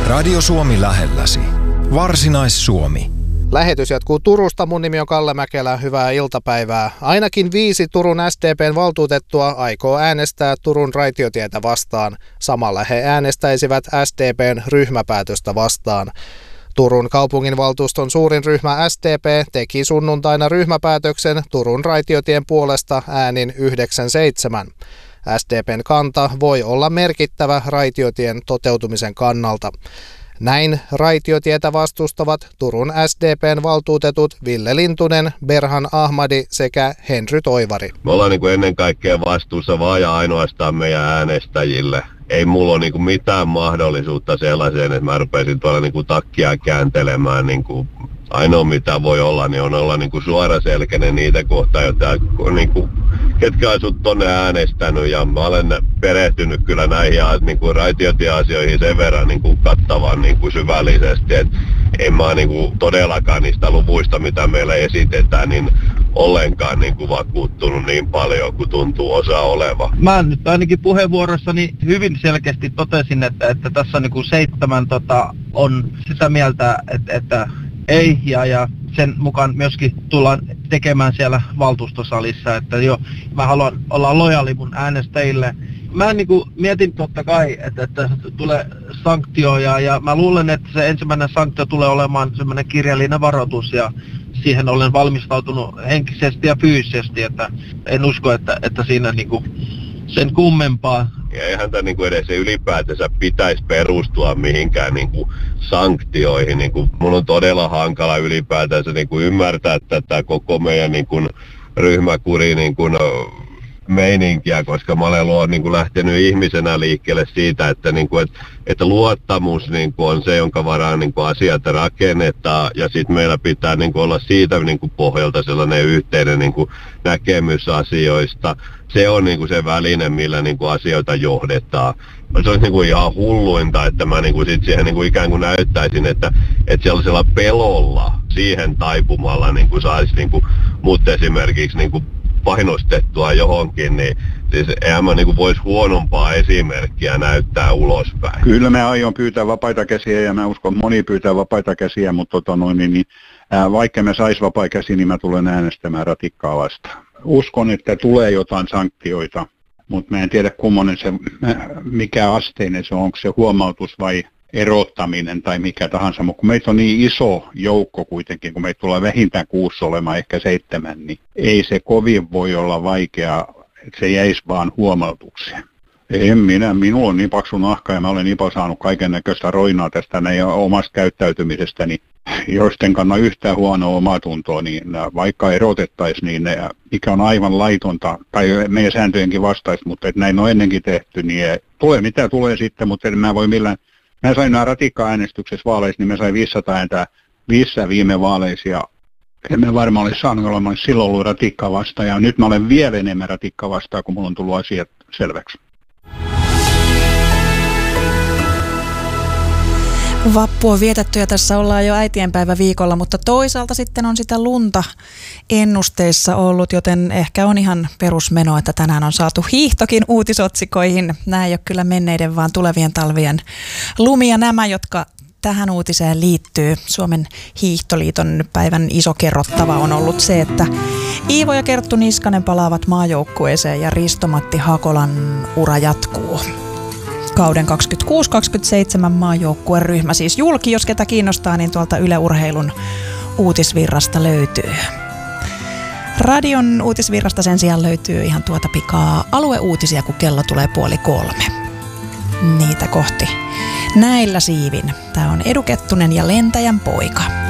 Radio Suomi lähelläsi. Varsinais-Suomi. Lähetys jatkuu Turusta. Mun nimi on Kalle Mäkelä. Hyvää iltapäivää. Ainakin 5 Turun SDP:n valtuutettua aikoo äänestää Turun raitiotietä vastaan. Samalla he äänestäisivät SDP:n ryhmäpäätöstä vastaan. Turun kaupunginvaltuuston suurin ryhmä SDP teki sunnuntaina ryhmäpäätöksen Turun raitiotien puolesta äänin 9-7. SDP:n kanta voi olla merkittävä raitiotien toteutumisen kannalta. Näin raitiotietä vastustavat Turun SDP:n valtuutetut Ville Lintunen, Berhan Ahmadi sekä Henry Toivari. Me ollaan ennen kaikkea vastuussa vaan ja ainoastaan meidän äänestäjille. Ei mulla ole mitään mahdollisuutta sellaiseen, että mä rupeaisin tuolla takkia kääntelemään. Ainoa mitä voi olla, niin on olla suoraselkäinen niitä kohtaa, joita ketkä on sut tonne äänestänyt, ja mä olen perehtynyt kyllä näihin raitiotieasioihin sen verran kattavan syvällisesti, että en mä todellakaan niistä luvuista, mitä meille esitetään, niin ollenkaan vakuuttunut niin paljon kuin tuntuu osa oleva. Mä nyt ainakin puheenvuorossani hyvin selkeästi totesin, että tässä 7 on sitä mieltä, että ei, ja sen mukaan myöskin tullaan tekemään siellä valtuustosalissa, että mä haluan olla lojaali mun äänestäjille. Mä mietin totta kai, että tulee sanktioja, ja mä luulen, että se ensimmäinen sanktio tulee olemaan semmoinen kirjallinen varoitus, ja siihen olen valmistautunut henkisesti ja fyysisesti, että en usko, että siinä sen kummempaa. Ja eihän tämä edes ylipäätänsä pitäisi perustua mihinkään sanktioihin. Mun on todella hankala ylipäätänsä ymmärtää tätä koko meidän ryhmäkuri meininkiä, koska mä olen lähtenyt ihmisenä liikkeelle siitä, että luottamus on se, jonka varaan asiat rakennetaan, ja sitten meillä pitää olla siitä pohjalta sellainen yhteinen näkemys asioista. Se on se väline, millä asioita johdetaan. Se on ihan hulluinta, että mä sit siihen ikään kuin näyttäisin, että sellaisella pelolla siihen taipumalla saisi mut esimerkiksi painostettua johonkin, niin siis eihän mä voisi huonompaa esimerkkiä näyttää ulospäin. Kyllä mä aion pyytää vapaita käsiä, ja mä uskon moni pyytää vapaita käsiä, mutta vaikka mä sais vapaita käsiä, niin mä tulen äänestämään ratikkaa vastaan. Uskon, että tulee jotain sanktioita, mutta mä en tiedä mikä asteinen se on, onko se huomautus vai erottaminen tai mikä tahansa, mutta kun meitä on niin iso joukko kuitenkin, kun meitä tulee vähintään 6 olemaan, ehkä 7, niin ei se kovin voi olla vaikea, että se jäisi vaan huomautukseen. Minulla on niin paksu nahka ja mä olen niin paljon saanut kaiken näköistä roinaa tästä meidän omasta käyttäytymisestäni, joisten kannan yhtään huonoa omatuntoa, niin vaikka erotettaisiin, niin mikä on aivan laitonta, tai meidän sääntöjenkin vastaista, mutta että näin on ennenkin tehty, niin tulee mitä tulee sitten, mutta mä voi millään. Mä sain nämä ratikka-äänestyksessä vaaleissa, niin mä sain 500 ääntä viime vaaleissa, ja en mä varmaan olisi saanut olla, mä olisi silloin ollut ratikkaa vastaan, ja nyt mä olen vielä enemmän ratikkaa vastaan, kun mulla on tullut asiat selväksi. Vappu on vietetty ja tässä ollaan jo äitienpäivä viikolla, mutta toisaalta sitten on sitä lunta ennusteissa ollut, joten ehkä on ihan perusmeno, että tänään on saatu hiihtokin uutisotsikoihin. Nämä ei ole kyllä menneiden, vaan tulevien talvien lumia nämä, jotka tähän uutiseen liittyy. Suomen hiihtoliiton päivän iso kerrottava on ollut se, että Iivo ja Kerttu Niskanen palaavat maajoukkueeseen ja Risto-Matti Hakolan ura jatkuu. Kauden 26-27 maajoukkueryhmä siis julki, jos ketä kiinnostaa, niin tuolta Yle Urheilun uutisvirrasta löytyy. Radion uutisvirrasta sen sijaan löytyy ihan tuota pikaa alueuutisia, kun kello tulee 2:30. Niitä kohti näillä siivin. Tämä on Edu Kettunen ja Lentäjän poika.